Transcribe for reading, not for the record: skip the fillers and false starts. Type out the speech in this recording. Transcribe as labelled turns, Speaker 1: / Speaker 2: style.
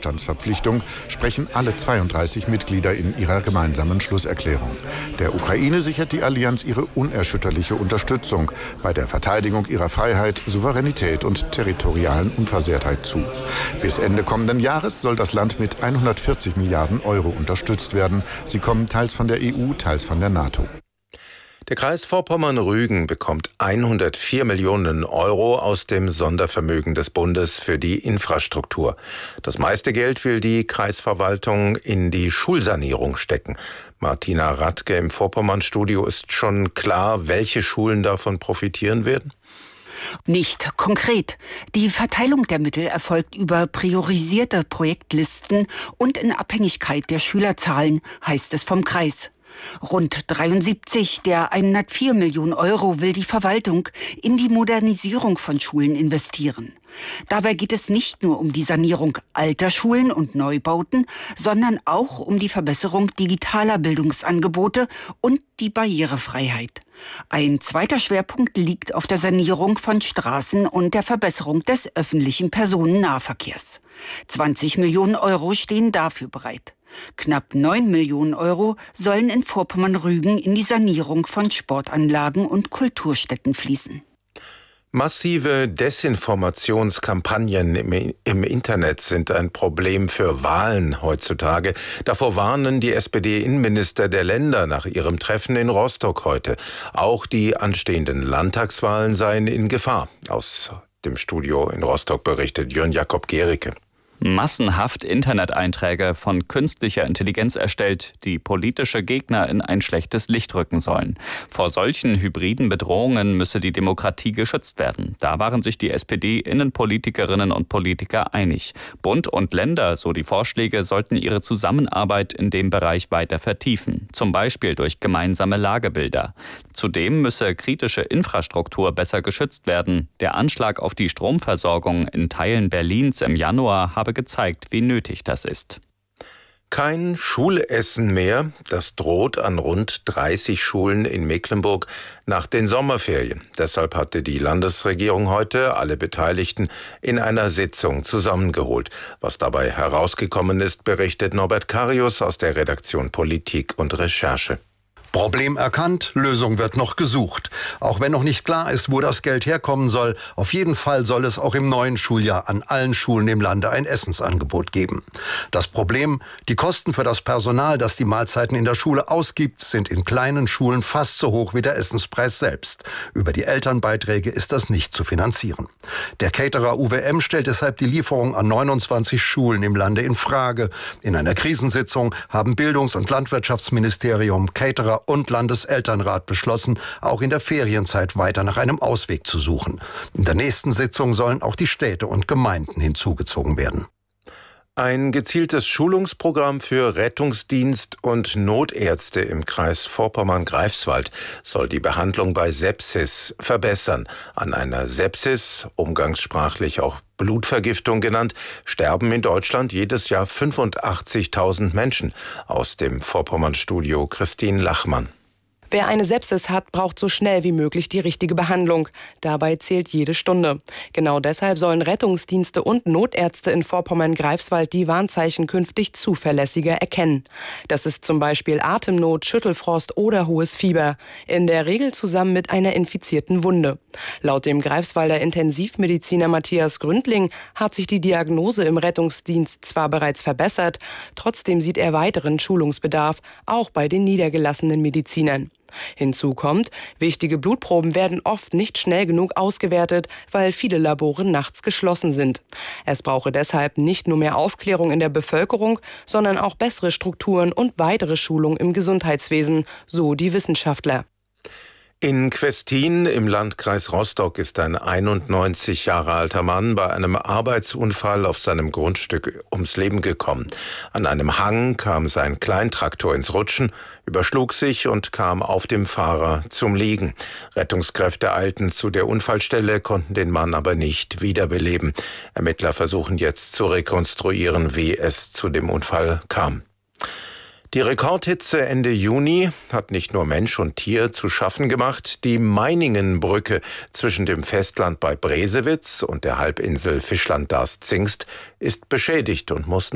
Speaker 1: Beistandsverpflichtung, sprechen alle 32 Mitglieder in ihrer gemeinsamen Schlusserklärung. Der Ukraine sichert die Allianz ihre unerschütterliche Unterstützung bei der Verteidigung ihrer Freiheit, Souveränität und territorialen Unversehrtheit zu. Bis Ende kommenden Jahres soll das Land mit 140 Milliarden Euro unterstützt werden. Sie kommen teils von der EU, teils von der NATO.
Speaker 2: Der Kreis Vorpommern-Rügen bekommt 104 Millionen Euro aus dem Sondervermögen des Bundes für die Infrastruktur. Das meiste Geld will die Kreisverwaltung in die Schulsanierung stecken. Martina Radke im Vorpommern-Studio. Ist schon klar, welche Schulen davon profitieren werden?
Speaker 3: Nicht konkret. Die Verteilung der Mittel erfolgt über priorisierte Projektlisten und in Abhängigkeit der Schülerzahlen, heißt es vom Kreis. Rund 73 der 104 Millionen Euro will die Verwaltung in die Modernisierung von Schulen investieren. Dabei geht es nicht nur um die Sanierung alter Schulen und Neubauten, sondern auch um die Verbesserung digitaler Bildungsangebote und die Barrierefreiheit. Ein zweiter Schwerpunkt liegt auf der Sanierung von Straßen und der Verbesserung des öffentlichen Personennahverkehrs. 20 Millionen Euro stehen dafür bereit. Knapp 9 Millionen Euro sollen in Vorpommern-Rügen in die Sanierung von Sportanlagen und Kulturstätten fließen.
Speaker 2: Massive Desinformationskampagnen im Internet sind ein Problem für Wahlen heutzutage. Davor warnen die SPD-Innenminister der Länder nach ihrem Treffen in Rostock heute. Auch die anstehenden Landtagswahlen seien in Gefahr. Aus dem Studio in Rostock berichtet Jörn Jakob Gericke.
Speaker 4: Massenhaft Interneteinträge von künstlicher Intelligenz erstellt, die politische Gegner in ein schlechtes Licht rücken sollen. Vor solchen hybriden Bedrohungen müsse die Demokratie geschützt werden. Da waren sich die SPD-Innenpolitikerinnen und Politiker einig. Bund und Länder, so die Vorschläge, sollten ihre Zusammenarbeit in dem Bereich weiter vertiefen. Zum Beispiel durch gemeinsame Lagebilder. Zudem müsse kritische Infrastruktur besser geschützt werden. Der Anschlag auf die Stromversorgung in Teilen Berlins im Januar habe gezeigt, wie nötig das ist.
Speaker 2: Kein Schulessen mehr, das droht an rund 30 Schulen in Mecklenburg nach den Sommerferien. Deshalb hatte die Landesregierung heute alle Beteiligten in einer Sitzung zusammengeholt. Was dabei herausgekommen ist, berichtet Norbert Karius aus der Redaktion Politik und Recherche.
Speaker 5: Problem erkannt, Lösung wird noch gesucht. Auch wenn noch nicht klar ist, wo das Geld herkommen soll, auf jeden Fall soll es auch im neuen Schuljahr an allen Schulen im Lande ein Essensangebot geben. Das Problem, die Kosten für das Personal, das die Mahlzeiten in der Schule ausgibt, sind in kleinen Schulen fast so hoch wie der Essenspreis selbst. Über die Elternbeiträge ist das nicht zu finanzieren. Der Caterer UWM stellt deshalb die Lieferung an 29 Schulen im Lande in Frage. In einer Krisensitzung haben Bildungs- und Landwirtschaftsministerium, Caterer und Landeselternrat beschlossen, auch in der Ferienzeit weiter nach einem Ausweg zu suchen. In der nächsten Sitzung sollen auch die Städte und Gemeinden hinzugezogen werden.
Speaker 2: Ein gezieltes Schulungsprogramm für Rettungsdienst und Notärzte im Kreis Vorpommern-Greifswald soll die Behandlung bei Sepsis verbessern. An einer Sepsis, umgangssprachlich auch Blutvergiftung genannt, sterben in Deutschland jedes Jahr 85.000 Menschen. Aus dem Vorpommern-Studio Christine Lachmann.
Speaker 6: Wer eine Sepsis hat, braucht so schnell wie möglich die richtige Behandlung. Dabei zählt jede Stunde. Genau deshalb sollen Rettungsdienste und Notärzte in Vorpommern-Greifswald die Warnzeichen künftig zuverlässiger erkennen. Das ist zum Beispiel Atemnot, Schüttelfrost oder hohes Fieber. In der Regel zusammen mit einer infizierten Wunde. Laut dem Greifswalder Intensivmediziner Matthias Gründling hat sich die Diagnose im Rettungsdienst zwar bereits verbessert, trotzdem sieht er weiteren Schulungsbedarf, auch bei den niedergelassenen Medizinern. Hinzu kommt, wichtige Blutproben werden oft nicht schnell genug ausgewertet, weil viele Labore nachts geschlossen sind. Es brauche deshalb nicht nur mehr Aufklärung in der Bevölkerung, sondern auch bessere Strukturen und weitere Schulung im Gesundheitswesen, so die Wissenschaftler.
Speaker 2: In Questin im Landkreis Rostock ist ein 91 Jahre alter Mann bei einem Arbeitsunfall auf seinem Grundstück ums Leben gekommen. An einem Hang kam sein Kleintraktor ins Rutschen, überschlug sich und kam auf dem Fahrer zum Liegen. Rettungskräfte eilten zu der Unfallstelle, konnten den Mann aber nicht wiederbeleben. Ermittler versuchen jetzt zu rekonstruieren, wie es zu dem Unfall kam. Die Rekordhitze Ende Juni hat nicht nur Mensch und Tier zu schaffen gemacht. Die Meiningenbrücke zwischen dem Festland bei Bresewitz und der Halbinsel Fischland-Darß-Zingst ist beschädigt und muss